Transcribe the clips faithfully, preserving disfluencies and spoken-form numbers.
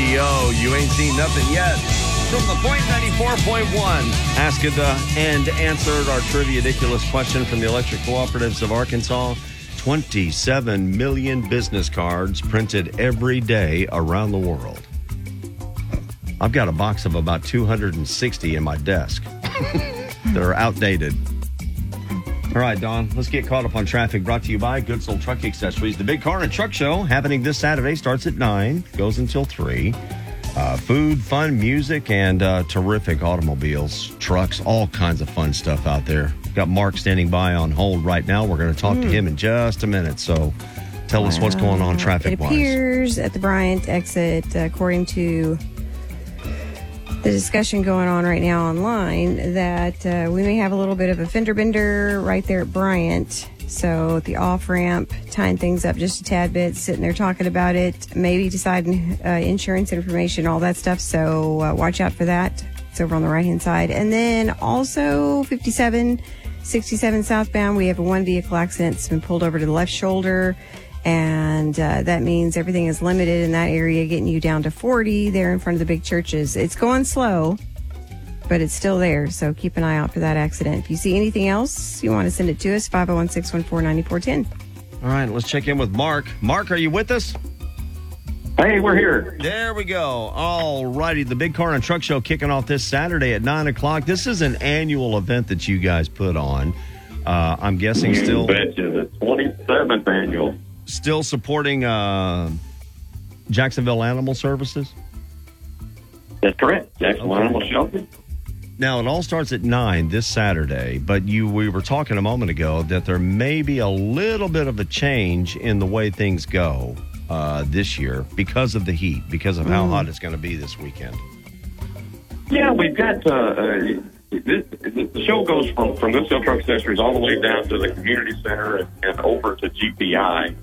Radio. You ain't seen nothing yet. From the Point ninety-four point one, asked uh, and answered our trivia-diculous question from the Electric Cooperatives of Arkansas. twenty-seven million business cards printed every day around the world. I've got a box of about two hundred sixty in my desk that are outdated. All right, Dawn, let's get caught up on traffic. Brought to you by Goodsell Truck Accessories. The Big Car and Truck Show happening this Saturday starts at nine, goes until three. Uh, food, fun, music, and uh, terrific automobiles, trucks, all kinds of fun stuff out there. Got Mark standing by on hold right now. We're going to talk mm. to him in just a minute. So tell us what's going on traffic-wise. It appears at the Bryant exit, uh, according to the discussion going on right now online, that uh, we may have a little bit of a fender bender right there at Bryant. So the off-ramp, tying things up just a tad bit, sitting there talking about it, maybe deciding uh, insurance information, all that stuff. So uh, watch out for that. It's over on the right-hand side. And then also fifty-seven sixty-seven southbound, we have a one vehicle accident. It's been pulled over to the left shoulder. And uh, that means everything is limited in that area, getting you down to forty there in front of the big churches. It's going slow, but it's still there. So keep an eye out for that accident. If you see anything else, you want to send it to us, five oh one, six one four, nine four one zero. All right, let's check in with Mark. Mark, are you with us? Hey, we're here. There we go. All righty. The Big Car and Truck Show kicking off this Saturday at nine o'clock. This is an annual event that you guys put on. Uh, I'm guessing you still... betcha, the twenty-seventh annual. Still supporting uh, Jacksonville Animal Services? That's correct. Jacksonville okay. Animal Shelter. Now, it all starts at nine this Saturday, but you we were talking a moment ago that there may be a little bit of a change in the way things go uh, this year because of the heat, because of how mm. hot it's going to be this weekend. Yeah, we've got... Uh, uh, this, the show goes from, from Goodsell Truck Accessories all the way down to the community center and, and over to G P I.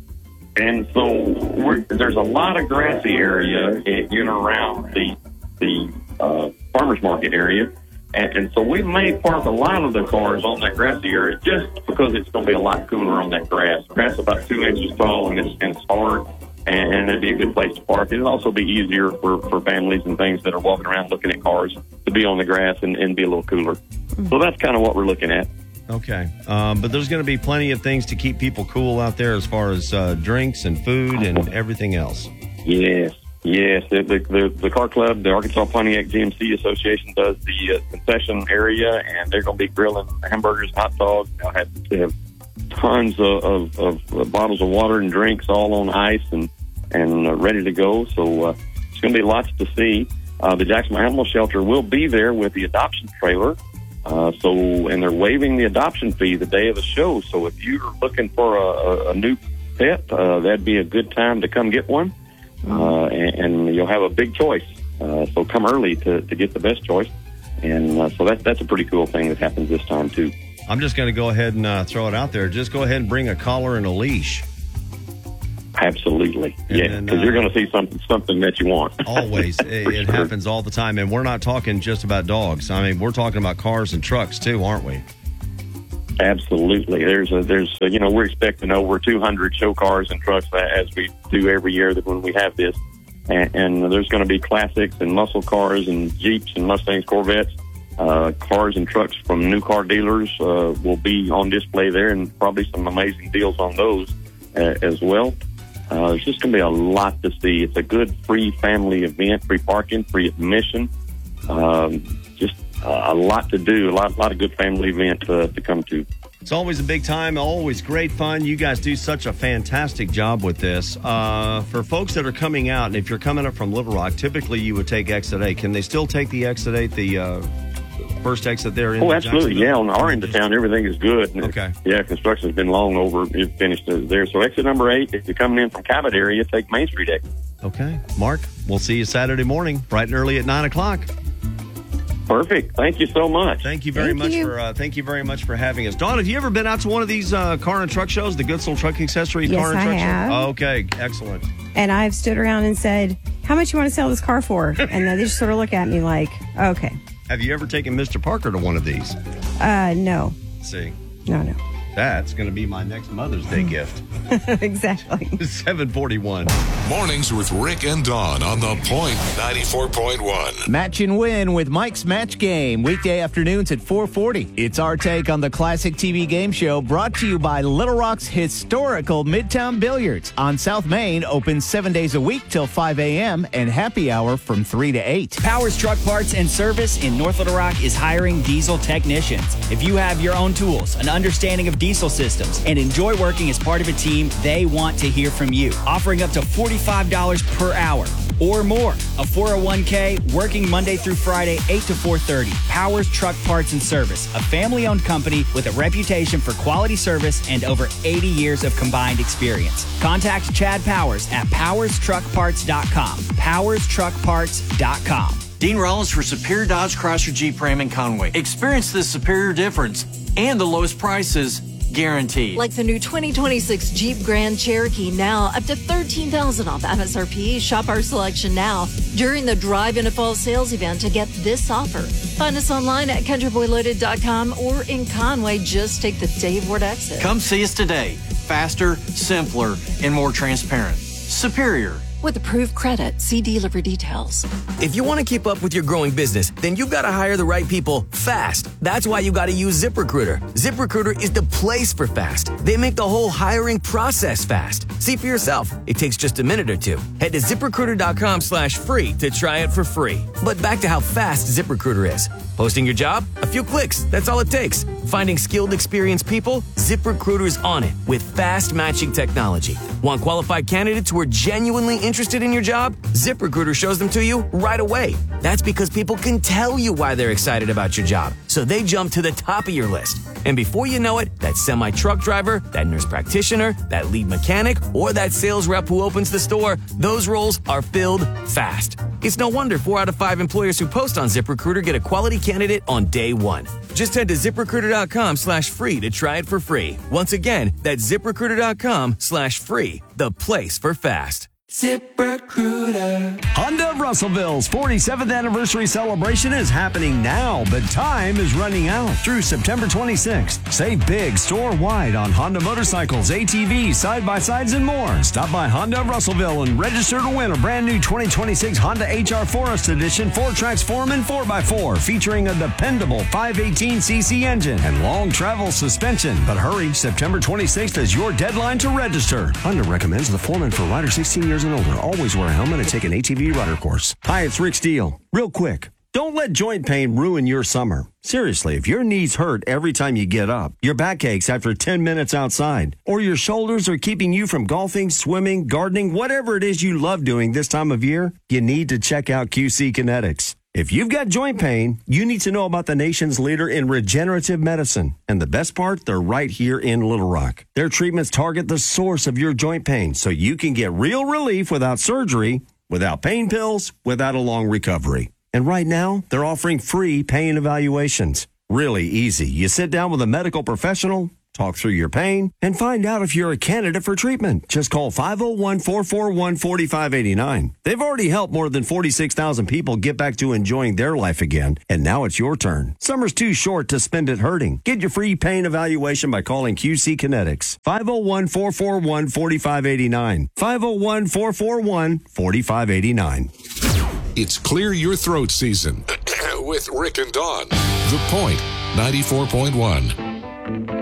And so we're, there's a lot of grassy area in, in around the the uh, farmers market area, and, and so we may park a lot of the cars on that grassy area just because it's going to be a lot cooler on that grass. The grass is about two inches tall and it's, and it's hard, and, and it'd be a good place to park. It'd also be easier for, for families and things that are walking around looking at cars to be on the grass and, and be a little cooler. Mm-hmm. So that's kind of what we're looking at. Okay. Um, but there's going to be plenty of things to keep people cool out there as far as uh, drinks and food and everything else. Yes. Yes. The, the, the, the car club, the Arkansas Pontiac G M C Association, does the uh, concession area, and they're going to be grilling hamburgers, hot dogs. They'll have, they have tons of, of, of uh, bottles of water and drinks all on ice and, and uh, ready to go. So uh, it's going to be lots to see. Uh, the Jacksonville Animal Shelter will be there with the adoption trailer. Uh, so, and they're waiving the adoption fee the day of the show. So if you're looking for a, a, a new pet, uh, that'd be a good time to come get one. Uh, and, and you'll have a big choice. Uh, so come early to, to get the best choice. And uh, so that, that's a pretty cool thing that happens this time, too. I'm just going to go ahead and uh, throw it out there. Just go ahead and bring a collar and a leash. Absolutely. And yeah, because uh, you're going to see something something that you want. Always. It, it sure. happens all the time. And we're not talking just about dogs. I mean, we're talking about cars and trucks, too, aren't we? Absolutely. There's, a, there's a, you know, we're expecting over two hundred show cars and trucks as we do every year that when we have this. And, and there's going to be classics and muscle cars and Jeeps and Mustangs, Corvettes. Uh, cars and trucks from new car dealers uh, will be on display there, and probably some amazing deals on those uh, as well. Uh, there's just going to be a lot to see. It's a good free family event, free parking, free admission. Um, just uh, a lot to do, a lot, lot of good family event uh, to come to. It's always a big time, always great fun. You guys do such a fantastic job with this. Uh, for folks that are coming out, and if you're coming up from Little Rock, typically you would take Exit eight. Can they still take the Exit eight, the uh, first exit there? In oh, absolutely. Yeah, on our end of town, everything is good. Okay. Yeah, construction's been long over. It's finished there. So exit number eight, if you're coming in from Cabot area, take Main Street exit. Okay. Mark, we'll see you Saturday morning, bright and early at nine o'clock. Perfect. Thank you so much. Thank you very thank much you. for uh, thank you very much for having us. Dawn, have you ever been out to one of these uh, car and truck shows, the Goodsell Truck Accessory yes, car and I truck have. show? Okay, excellent. And I've stood around and said, how much you want to sell this car for? And then they just sort of look at me like, okay. Have you ever taken Mister Parker to one of these? Uh, no. Let's see. No, no. That's going to be my next Mother's Day gift. Exactly. seven forty-one. Mornings with Rick and Dawn on The Point ninety-four point one. Match and Win with Mike's Match Game. Weekday afternoons at four forty. It's our take on the classic T V game show brought to you by Little Rock's historical Midtown Billiards. On South Main, open seven days a week till five a.m. and happy hour from three to eight. Powers Truck Parts and Service in North Little Rock is hiring diesel technicians. If you have your own tools, an understanding of diesel systems, and enjoy working as part of a team, they want to hear from you. Offering up to forty-five dollars per hour or more. A four oh one k, working Monday through Friday, eight to four thirty. Powers Truck Parts and Service, a family-owned company with a reputation for quality service and over eighty years of combined experience. Contact Chad Powers at powers truck parts dot com. powers truck parts dot com. Dean Rollins for Superior Dodge Chrysler Jeep Ram in Conway. Experience the superior difference and the lowest prices guaranteed. Like the new twenty twenty-six Jeep Grand Cherokee, now up to thirteen thousand dollars off M S R P. Shop our selection now during the Drive Into Fall sales event to get this offer. Find us online at country boy loaded dot com or in Conway. Just take the Dave Ward exit. Come see us today. Faster, simpler, and more transparent. Superior. With approved credit, see dealer for details. If you want to keep up with your growing business, then you've got to hire the right people fast. That's why you got to use ZipRecruiter. ZipRecruiter is the place for fast. They make the whole hiring process fast. See for yourself. It takes just a minute or two. Head to ZipRecruiter.com slash free to try it for free. But back to how fast ZipRecruiter is. Posting your job? A few clicks. That's all it takes. Finding skilled, experienced people? ZipRecruiter's on it with fast matching technology. Want qualified candidates who are genuinely interested in your job? ZipRecruiter shows them to you right away. That's because people can tell you why they're excited about your job, so they jump to the top of your list. And before you know it, that semi-truck driver, that nurse practitioner, that lead mechanic, or that sales rep who opens the store, those roles are filled fast. It's no wonder four out of five employers who post on ZipRecruiter get a quality candidate on day one. Just head to ZipRecruiter.com slash free to try it for free. Once again, that's ZipRecruiter.com slash free, the place for fast. ZipRecruiter. Honda of Russellville's forty-seventh anniversary celebration is happening now, but time is running out through September twenty-sixth. Save big store-wide on Honda motorcycles, A T Vs, side-by-sides, and more. Stop by Honda of Russellville and register to win a brand new twenty twenty-six Honda H R Forest Edition four-Trax Foreman four by four featuring a dependable five eighteen c c engine and long travel suspension. But hurry, September twenty-sixth is your deadline to register. Honda recommends the Foreman for riders sixteen years and older. Always wear a helmet and take an A T V rider course. Hi, it's Rick Steele. Real quick, don't let joint pain ruin your summer. Seriously, if your knees hurt every time you get up, your back aches after ten minutes outside, or your shoulders are keeping you from golfing, swimming, gardening, whatever it is you love doing this time of year, you need to check out Q C Kinetics. If you've got joint pain, you need to know about the nation's leader in regenerative medicine. And the best part, they're right here in Little Rock. Their treatments target the source of your joint pain so you can get real relief without surgery, without pain pills, without a long recovery. And right now, they're offering free pain evaluations. Really easy. You sit down with a medical professional, talk through your pain, and find out if you're a candidate for treatment. Just call five oh one, four four one, four five eight nine. They've already helped more than forty-six thousand people get back to enjoying their life again, and now it's your turn. Summer's too short to spend it hurting. Get your free pain evaluation by calling Q C Kinetics. five oh one, four four one, four five eight nine. five oh one, four four one, four five eight nine. It's Clear Your Throat season with Rick and Dawn. The Point ninety-four point one.